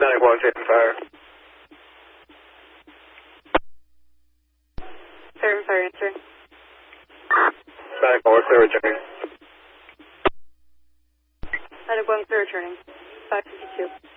Medic 1 fire. Siren fire answer. Medic 1 clear returning. Medic 1 clear returning. 552.